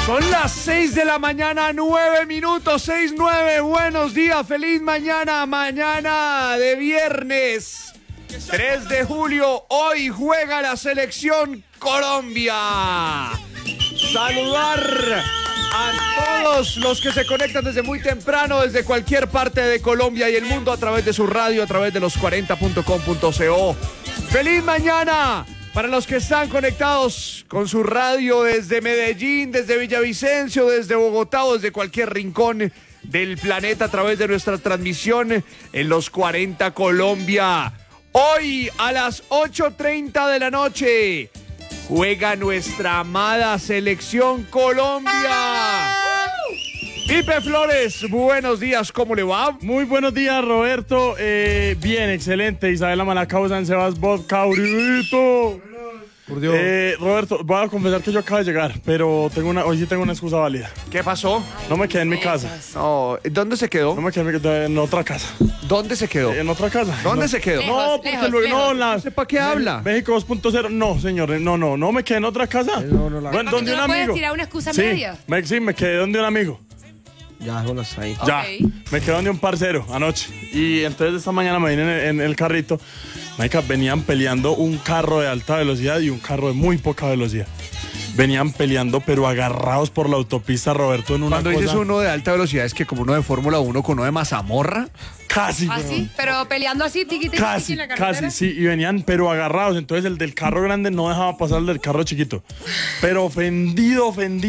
Son las 6 de la mañana, 9 minutos, 6:09. Buenos días, feliz mañana, mañana de viernes 3 de julio. Hoy juega la selección Colombia. Saludar a todos los que se conectan desde muy temprano, desde cualquier parte de Colombia y el mundo a través de su radio, a través de los 40.com.co. ¡Feliz mañana! Para los que están conectados con su radio desde Medellín, desde Villavicencio, desde Bogotá o desde cualquier rincón del planeta a través de nuestra transmisión en los 40 Colombia. Hoy a las 8:30 de la noche juega nuestra amada selección Colombia. Pipe Flores, buenos días, ¿cómo le va? Muy buenos días, Roberto. Bien, excelente. Isabela Malacao, San Sebastián, Caurito. Por Dios. Roberto, voy a confesar que yo acabo de llegar, pero hoy sí tengo una excusa válida. ¿Qué pasó? No me quedé en mi casa. No, ¿dónde se quedó? No me quedé en otra casa. ¿Dónde se quedó? En otra casa. ¿Dónde No. se quedó? No, porque luego no sé para qué habla. México 2.0. No, señores, no me quedé en otra casa. Bueno, donde un ¿No puedes amigo. tirar una excusa Sí, media? sí, me quedé donde un amigo. Ya, déjalos ahí. Ya, Ok. me quedé donde un parcero anoche. Y entonces esta mañana me vine en el carrito. Marica, venían peleando un carro de alta velocidad y un carro de muy poca velocidad. Venían peleando, pero agarrados por la autopista, Roberto, en una Cuando cosa... dices uno de alta velocidad, es que como uno de Fórmula 1 con uno de mazamorra. Casi, ¿Ah, sí? Pero peleando así, tiqui, tiqui, tiqui casi, en la carretera. casi, sí. Y venían, pero agarrados. Entonces el del carro grande no dejaba pasar el del carro chiquito. Pero ofendido,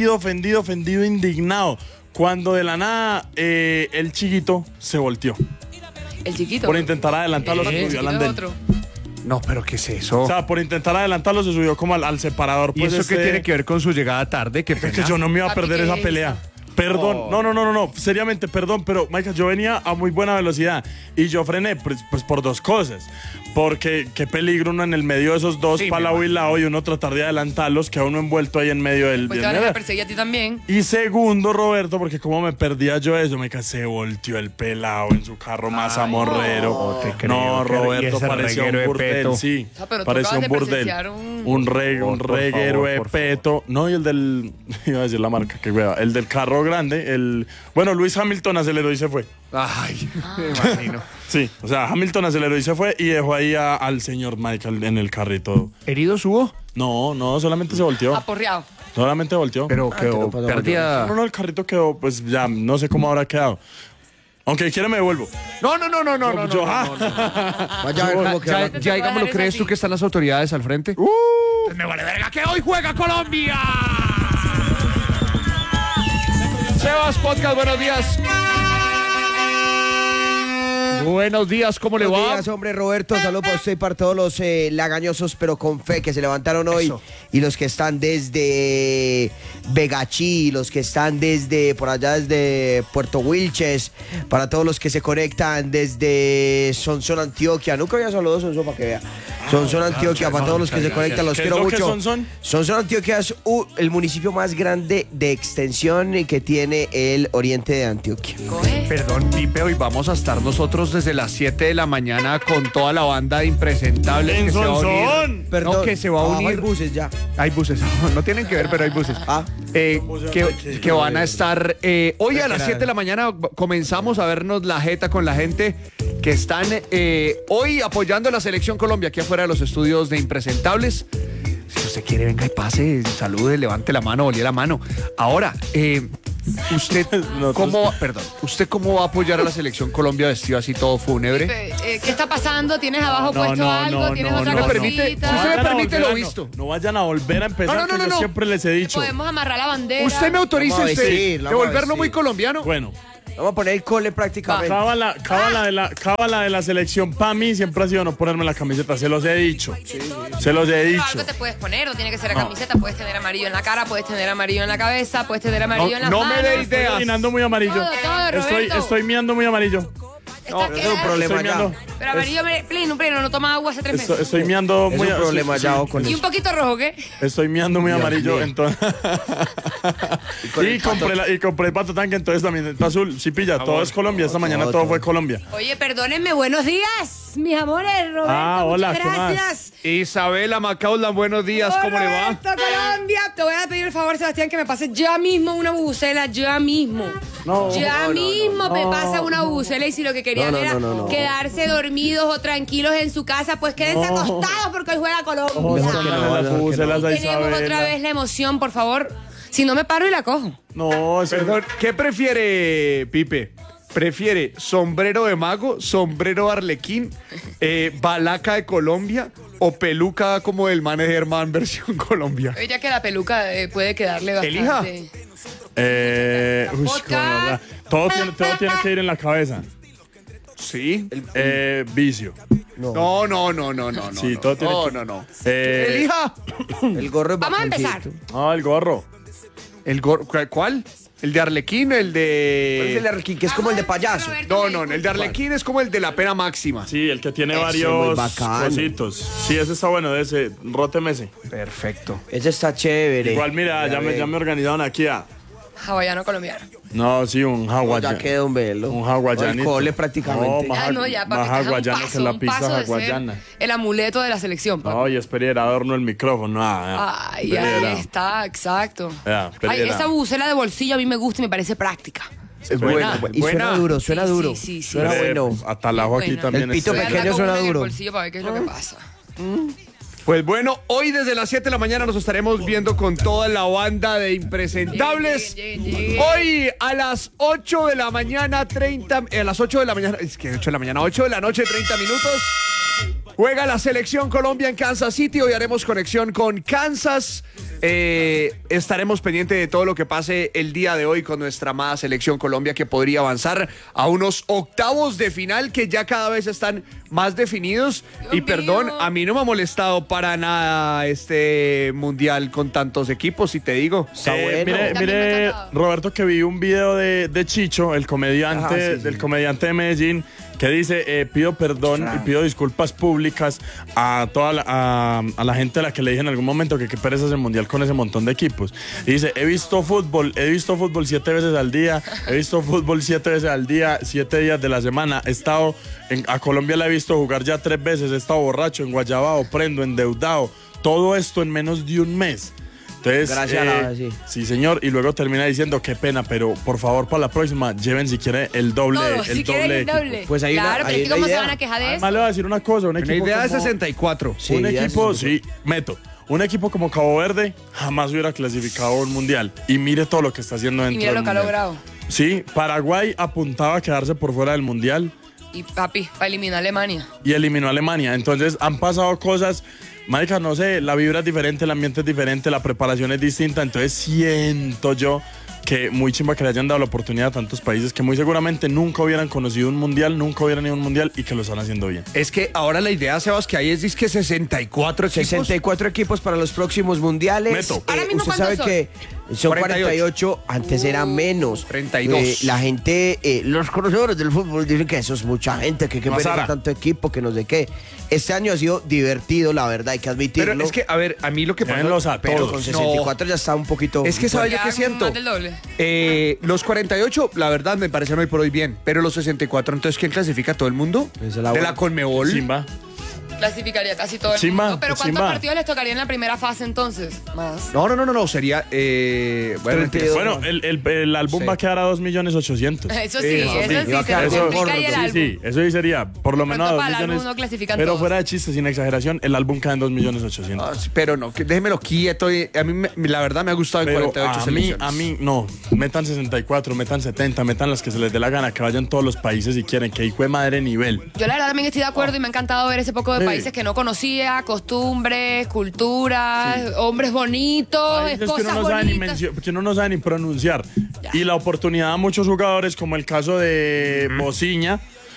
indignado. Cuando de la nada el chiquito se volteó. El chiquito. Por intentar adelantarlo, se El subió al chiquito es andén. otro. No, pero ¿qué es eso? O sea, por intentar adelantarlo se subió como al separador. ¿Y Pues, eso qué tiene que ver con su llegada tarde? ¿Qué Es que pena? yo no me iba a Papi, perder ¿qué esa es pelea. Perdón, no, seriamente, perdón, pero Michael, yo venía a muy buena velocidad y yo frené pues por dos cosas. Porque qué peligro uno en el medio de esos dos, Sí, para lado y lado, y uno tratar de adelantarlos, que a uno envuelto ahí en medio del... Pues te van a perseguir a ti también. Y segundo, Roberto, porque como me perdía yo eso, se volteó el pelado en su carro más amorrero. no te creo. No, Y Roberto, ese parecía un reguero de burdel, peto. sí. Ah, pero tú Parecía acabas un de burdel. presenciar Un Por reguero favor, de por peto. No, y el del... Iba a decir la marca, qué hueva. El del carro grande, Bueno, Luis Hamilton aceleró y se fue. Ay, me imagino. Sí, o sea, Hamilton aceleró y se fue y dejó ahí al señor Michael en el carrito. ¿Heridos hubo? No, solamente se volteó. Aporreado. Solamente volteó. Pero que quedó no pasa pérdida. No, el carrito quedó, pues ya, no sé cómo habrá quedado. Aunque quiera me devuelvo. No. Yo, Vaya a ver cómo Ya, queda. ya digámoslo, ¿crees así. tú que están las autoridades al frente? Pues me vale verga que hoy juega Colombia. Sebas Podcast, buenos días. Buenos días, ¿cómo le Buenos va? días, hombre, Roberto. Saludos para usted y para todos los lagañosos, pero con fe, que se levantaron hoy. Eso. Y los que están desde Begachí, los que están desde por allá, desde Puerto Wilches, para todos los que se conectan desde Sonsón, Antioquia. Nunca había saludado a Sonsón para que vea. Sonsón, Antioquia, para todos los que se conectan, los ¿Qué es quiero lo que mucho. Sonsón? Sonsón, Antioquia es el municipio más grande de extensión que tiene el oriente de Antioquia. Coge. Perdón, Pipe, hoy vamos a estar nosotros desde las 7 de la mañana con toda la banda de impresentables ¡En que se va a unir. Sonsón! Perdón. No, que se va a Abajo unir. hay buses ya. Hay buses, no tienen que ver, pero hay buses. Ah. Que van a estar hoy a las 7 de la mañana. Comenzamos a vernos la jeta con la gente que están hoy apoyando a la Selección Colombia aquí afuera de los estudios de Impresentables. Si usted quiere, venga y pase, salude, levante la mano, olía la mano. Ahora, usted ¿usted cómo va a apoyar a la Selección Colombia vestido así todo fúnebre? ¿Qué está pasando? ¿Tienes abajo puesto algo? ¿Tienes otra no. cosita? ¿Usted me permite lo visto? No vayan a volver a empezar, que yo siempre les he dicho. Podemos amarrar la bandera. ¿Usted me autoriza Vamos a usted vestir, de vamos a volverlo vestir. muy colombiano? Bueno, Vamos a poner el cole prácticamente. cábala de la selección para mí siempre ha sido no ponerme la camiseta, se los he dicho. Se los he Pero dicho. algo te puedes poner, no tiene que ser la camiseta, puedes tener amarillo en la cara, puedes tener amarillo en la cabeza, puedes tener amarillo en las no me manos. dé Estoy ideas. mirando muy amarillo. Todo, Roberto. Estoy mirando muy amarillo. está es un problema ya. Pero amarillo, pleno, no toma agua hace 3 meses. Estoy miando Es muy... un problema ya con Y eso. un poquito rojo, ¿qué? Estoy miando muy Dios amarillo, mío. entonces... con el y compré el pato tanque, entonces también está azul. Sí, pilla, todo es Colombia. Esta mañana todo fue Colombia. Oye, perdónenme, buenos días, mis amores, Roberto. Hola, muchas ¿qué más? gracias. Isabela Macaulay, buenos días, ¿cómo le va? Roberto, Colombia. Te voy a pedir el favor, Sebastián, que me pase ya mismo una bubucela, ya mismo. Ya mismo me pasa una bubucela y si lo que querían era quedarse dormidos o tranquilos en su casa, pues quédense acostados porque hoy juega Colombia. Tenemos otra vez la emoción, por favor. Si no me paro y la cojo. No, eso Perdón, ¿qué prefiere, Pipe? ¿Prefiere sombrero de mago, sombrero de arlequín, balaca de Colombia o peluca como del man de Germán versión Colombia? Ya que la peluca puede quedarle bastante. Elija. Podcast. todo tiene que ir en la cabeza. Sí. Vicio. No. Sí, todo tiene que... No. Eh, Elija. El gorro es Vamos a empezar. bacancito. el gorro. ¿Cuál? ¿El de arlequín? ¿El ¿Cuál es de...? el arlequín? Que es como el de payaso. No, el de arlequín es como el de la pena máxima. Sí, el que tiene Ese varios muy bacano. cositos. Sí, ese está bueno, de ese. Róteme ese. Perfecto. Ese está chévere. Igual, mira, ya me organizaron aquí a... Hawaiano colombiano. No, sí, un hawaiano. Ya quedó un velo. Un hawaianito. El cole prácticamente. Ya, más hawaiano que la pizza de ser hawaiana. el amuleto de la selección, papi. No, y espera, adorno el micrófono. Ay, ahí está, exacto. Ya, Ay, esa bucela de bolsillo a mí me gusta y me parece práctica. Es buena. Y suena duro, suena Sí, duro. sí. Suena bueno. Hasta el ajo aquí Buena. también El pito es- Voy a andar pequeño con suena una en el duro. bolsillo para ver qué es lo que pasa. Pues bueno, hoy desde las 7 de la mañana nos estaremos viendo con toda la banda de impresentables. Lleguen. Hoy a las 8 de la mañana, a las 8 de la mañana, es que 8 de la mañana, 8 de la noche, 30 minutos. Juega la selección Colombia en Kansas City. Hoy haremos conexión con Kansas. Estaremos pendientes de todo lo que pase el día de hoy con nuestra amada selección Colombia, que podría avanzar a unos octavos de final que ya cada vez están más definidos. Dios Y perdón, mío. a mí no me ha molestado para nada este mundial con tantos equipos, si te digo. Está bueno. También me ha Mire, encantado. Roberto, que vi un video de Chicho, el comediante, Ajá, sí, sí. del comediante de Medellín, que dice, pido perdón y pido disculpas públicas a toda a la gente a la que le dije en algún momento que qué pereza el mundial con ese montón de equipos. Y dice, he visto fútbol 7 veces al día, he visto fútbol 7 veces al día, 7 días de la semana. He estado, a Colombia la he visto jugar ya 3 veces, he estado borracho, en Guayabao, prendo, endeudado. Todo esto en menos de un mes. Entonces, Gracias a la- sí. sí, señor, y luego termina diciendo, qué pena, pero por favor para la próxima lleven si quiere el doble, Todo, el si quieren doble el equipo. doble. Pues hay una- claro, pero hay es que una ¿cómo se idea. van a quejar de Además eso? le voy a decir una cosa, un Una equipo idea de como- 64. Sí, un ya equipo, se- sí, un equipo como Cabo Verde jamás hubiera clasificado a un mundial. Y mire todo lo que está haciendo Y dentro mira del lo que ha mundial. logrado. Sí, Paraguay apuntaba a quedarse por fuera del mundial Y papi, para eliminar a Alemania. y eliminó a Alemania. Entonces han pasado cosas, marica, no sé, la vibra es diferente, el ambiente es diferente, la preparación es distinta. Entonces siento yo que muy chimba que le hayan dado la oportunidad a tantos países que muy seguramente nunca hubieran conocido un mundial, nunca hubieran ido a un mundial y que lo están haciendo bien. Es que ahora la idea, Sebas, que hay es que 64 equipos. 64 equipos para los próximos mundiales. Meto. Ahora mismo, usted ¿cuántos sabe son? que son 48. 48, antes eran menos. 32. La gente, los conocedores del fútbol dicen que eso es mucha gente, que Mazara. pereza tanto equipo, que no sé qué. Este año ha sido divertido, la verdad, hay que admitirlo. Pero es que, a ver, a mí lo que pasa... Llévenlos a pero todos. con 64 ya está un poquito. Es que, ¿sabe yo Ya qué es siento? más del doble. Los 48, la verdad, me parecen hoy por hoy bien. Pero los 64, entonces, ¿quién clasifica a todo el mundo? Esa es la De buena. la Conmebol. Chimba. Clasificaría casi todo el Chimba, mundo. Pero ¿cuántos chimba. partidos les tocaría en la primera fase entonces? Más. No, sería... bueno, 32. Bueno, el álbum Sí. va a quedar a 2.800.000. Eso sí, Sí, eso papi, sí, iba a se quedar multiplica gordo, y el Sí, álbum. sí, eso sí sería por lo menos a ¿Cuánto 2 para el álbum millones. no clasifican Pero todos? fuera de chiste, sin exageración, el álbum cae en 2.800.000. Ah, sí, pero no, déjemelo quieto. A mí, la verdad, me ha gustado en Pero 48 selecciones. a mí, no. Metan 64, metan 70, metan las que se les dé la gana, que vayan todos los países si quieren, que hijo de madre nivel. Yo la verdad también estoy de acuerdo y me ha encantado ver ese poco de Sí. países que no conocía, costumbres, culturas, hombres bonitos, Países que esposas uno, no sabe ni bonitas. que uno no sabe ni pronunciar. Ya. Y la oportunidad a muchos jugadores, como el caso de Bociña,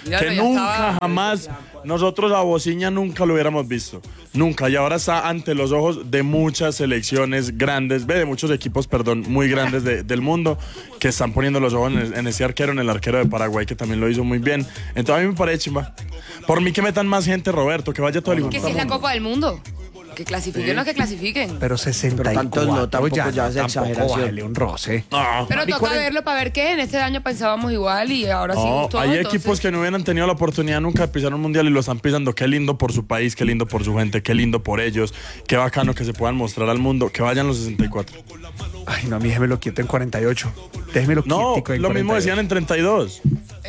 Míralo, que ya nunca estaba. jamás nosotros a Bociña nunca lo hubiéramos visto. Nunca. Y ahora está ante los ojos de muchas selecciones grandes, de muchos equipos, perdón, muy grandes del mundo, que están poniendo los ojos en ese arquero, en el arquero de Paraguay, que también lo hizo muy bien. Entonces a mí me parece chimba. Por mí que metan más gente, Roberto, que vaya todo el hijo Que de si es la mundo. Copa del Mundo. Que clasifiquen los que clasifiquen. Pero 64. Pero tantos no, tampoco ya es tampoco exageración. bájale un roce. No. Pero toca verlo para ver qué. En este año pensábamos igual y ahora sí No, gustó. hay entonces- equipos que no hubieran tenido la oportunidad nunca de pisar un mundial y lo están pisando. Qué lindo por su país, qué lindo por su gente, qué lindo por ellos. Qué bacano que se puedan mostrar al mundo. Que vayan los 64. Ay, no, a mí déjemelo quieto en 48. Déjemelo No, quietico en lo mismo 48. decían en 32.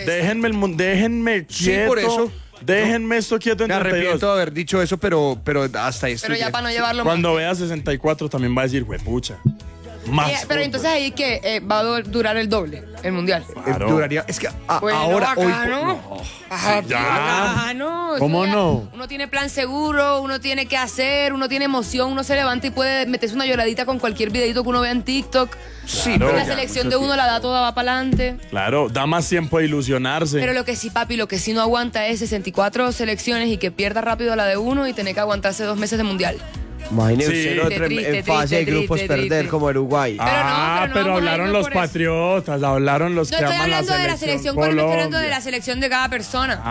Déjenme Sí, quieto. por eso. Déjenme esto quieto en Me 32. arrepiento de haber dicho eso, pero hasta esto. Pero ya para no llevarlo Cuando vea 64 también va a decir, huepucha. Más. Pero fútbol". entonces ahí que va a durar el doble, el mundial. Claro. Duraría. Es que Bueno, ahora, hoy. bacano. No. Ah, ya. bacano. Eso ¿Cómo ya- no? Uno tiene plan seguro, uno tiene que hacer, uno tiene emoción, uno se levanta y puede meterse una lloradita con cualquier videito que uno vea en TikTok. Sí, Claro. La Ya, selección de uno la da toda, va para adelante. Claro, da más tiempo de ilusionarse. Pero lo que sí, papi, lo que sí no aguanta es 64 selecciones y que pierda rápido la de uno y tener que aguantarse 2 meses de mundial. Sí. Imagínese usted en Triste, fase de triste, grupos triste, perder triste. como Uruguay. Pero no vamos a hablaron irnos los por eso. patriotas, hablaron los No que estoy aman hablando de la selección colombiana, estoy hablando de Colombia. la selección de cada persona.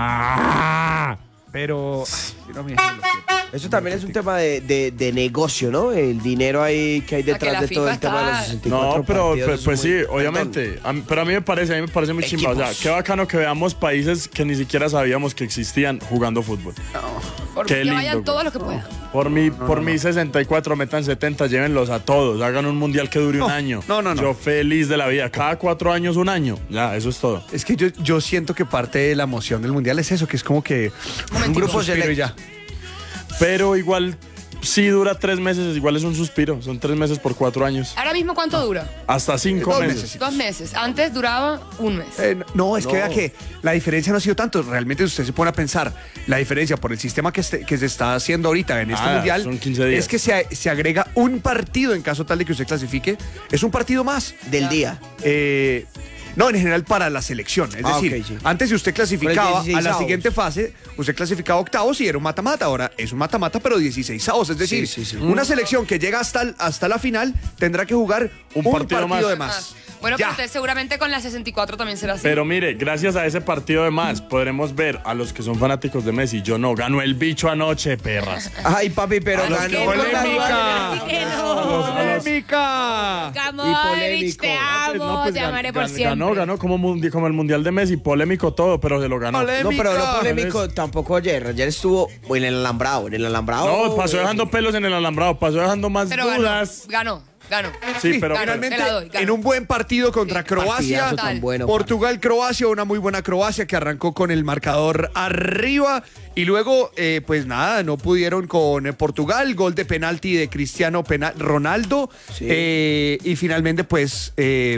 Ah, Pero. Yo no me déjemelo quieto. Eso también es un tema de negocio, ¿no? El dinero ahí que hay que detrás la de todo FIFA el tema de los está- 64 no, pero partidos pues, es pues muy- sí, obviamente. Pero a mí me parece muy chimba. O sea, Equipos. qué bacano que veamos países que ni siquiera sabíamos que existían jugando fútbol. Porque Qué que lindo, vayan güey. todos los que puedan. Por mí 64, metan 70, llévenlos a todos. Hagan un mundial que dure un año. no. Yo feliz de la vida. Cada 4 años, un año. Ya, eso es todo. Es que yo siento que parte de la emoción del mundial es eso, que es como que Un grupo suspiro y selecto. ya. Pero igual, si dura 3 meses, igual es un suspiro. Son 3 meses por 4 años. Ahora mismo, ¿cuánto dura? Hasta 5 2 meses. meses. 2 meses. Antes duraba un mes. No, es que No. vea que la diferencia no ha sido tanto. Realmente, si usted se pone a pensar, la diferencia por el sistema que se está haciendo ahorita en este mundial son 15 días. es que se agrega un partido en caso tal de que usted clasifique. Es un partido más. Del día. No, en general para la selección. Es decir, ok, sí. antes si usted clasificaba a la 16avos. siguiente fase, usted clasificaba octavos y era un mata-mata. Ahora es un mata-mata, pero 16avos. Es decir, Sí, sí, sí. una selección que llega hasta la final tendrá que jugar un partido más. de más. Bueno, Ya. pero usted seguramente con la 64 también será así. Pero mire, gracias a ese partido de más, podremos ver a los que son fanáticos de Messi. Yo no, ganó el bicho anoche, perras. Ay, papi, pero Ay, ganó. qué polémica. Así que no. ¡Polémica! Gamovich, te amo, te amaré por siempre. Ganó como el mundial de Messi, polémico todo, pero se lo ganó. Polémico. No, pero no Polémica. polémico tampoco ayer. Ayer estuvo en el alambrado. En el alambrado. No, pasó dejando pelos en el alambrado, pasó dejando más Pero dudas. ganó. Sí, pero finalmente, te la doy, ganó. en un buen partido contra Croacia, Partidazo tan bueno, Portugal-Croacia, una muy buena Croacia que arrancó con el marcador arriba y luego, pues nada, no pudieron con Portugal, gol de penalti de Cristiano Ronaldo Sí. y finalmente, pues,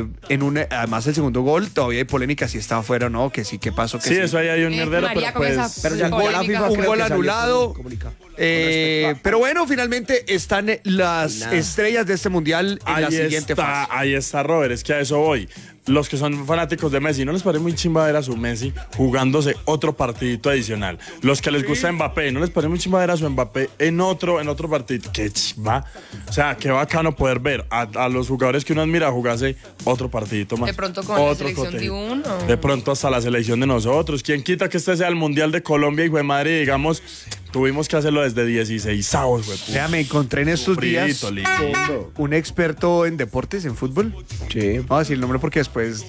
además el segundo gol, todavía hay polémica si estaba afuera o no, que sí, que pasó, que Sí, eso ahí hay un mierdero, María pero con pues... esa Pero ya polémica. la FIFA un creo gol que salió anulado. con un comunicado. Con respecto a- Pero bueno, finalmente están las Nada. estrellas de este mundial en la siguiente fase. Ahí está, Robert, es que a eso voy. Los que son fanáticos de Messi, ¿no les parece muy chimba ver a su Messi jugándose otro partidito adicional? Los que les gusta Mbappé, ¿no les parece muy chimba ver a su Mbappé en otro partidito? ¡Qué chimba! O sea, qué bacano poder ver a los jugadores que uno admira jugarse otro partidito más. De pronto con la selección de uno. De pronto hasta la selección de nosotros. ¿Quién quita que este sea el Mundial de Colombia, hijo de madre? Digamos, tuvimos que hacerlo desde 16avos, güey. Ya me encontré en estos días Sufridito, lindo. un experto en deportes, en fútbol. Sí. No voy a decir el nombre porque después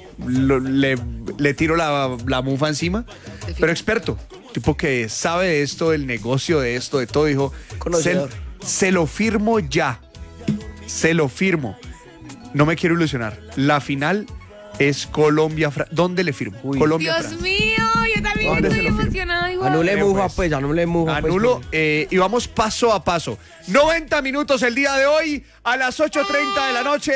le tiro la mufa encima. Pero experto, tipo que sabe de esto, del negocio de esto, de todo, dijo, Conocedor. se lo firmo ya. Se lo firmo. No me quiero ilusionar. La final es Colombia. ¿Dónde le firmo? Colombia. Dios mío, yo también ¿Dónde se estoy lo firmo? emocionada igual. Anule mufa, pues. pues, anule mufa. pues, Anulo y vamos paso a paso. 90 minutos el día de hoy, a las 8:30 de la noche.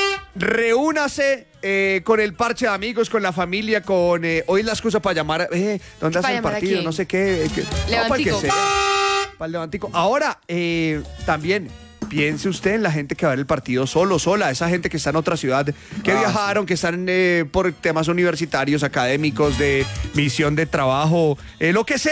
Reúnase con el parche de amigos, con la familia, con hoy es la excusa para llamar. ¿Dónde ¿Para hace el llamar a partido? quién? No sé qué. No, para el que Levantico. sea. Para el levantico. Ahora, también, piense usted en la gente que va a ver el partido solo, sola, esa gente que está en otra ciudad, que viajaron, que están por temas universitarios, académicos, de misión de trabajo, lo que sea.